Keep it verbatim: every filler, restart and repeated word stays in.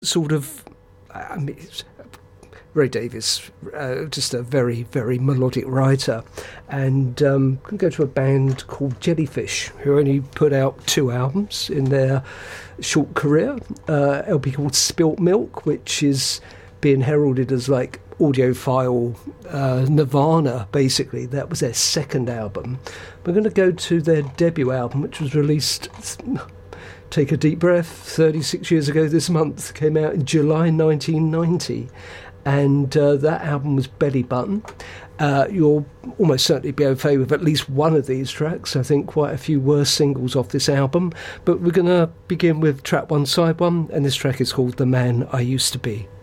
sort of, I mean, Ray Davies, uh, just a very, very melodic writer. And um, can go to a band called Jellyfish, who only put out two albums in their short career. Uh, L P called Spilt Milk, which is being heralded as like audiophile uh, Nirvana, basically. That was their second album. We're going to go to their debut album, which was released, take a deep breath, thirty-six years ago this month, came out in July nineteen ninety. And uh, that album was Belly Button. Uh, you'll almost certainly be okay with at least one of these tracks. I think quite a few were singles off this album. But we're going to begin with track one, side one, and this track is called The Man I Used to Be.